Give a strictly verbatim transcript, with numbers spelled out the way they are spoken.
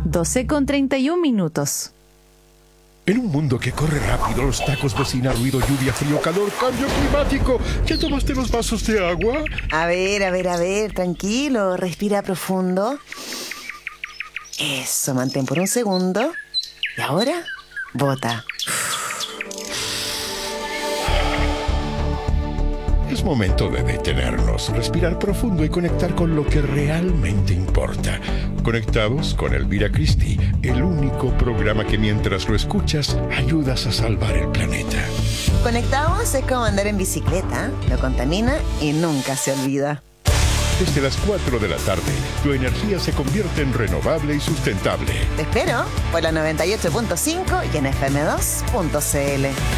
doce con treinta y un minutos. En un mundo que corre rápido, los tacos, bocina, ruido, lluvia, frío, calor, cambio climático. ¿Ya tomaste los vasos de agua? A ver, a ver, a ver, tranquilo, respira profundo. Eso, mantén por un segundo. Y ahora, bota. Es momento de detenernos, respirar profundo y conectar con lo que realmente importa. Conectados con Elvira Christie, el único programa que mientras lo escuchas, ayudas a salvar el planeta. Conectados es como andar en bicicleta, lo contamina y nunca se olvida. Desde las cuatro de la tarde, tu energía se convierte en renovable y sustentable. Te espero por la noventa y ocho punto cinco y en F M dos punto C L.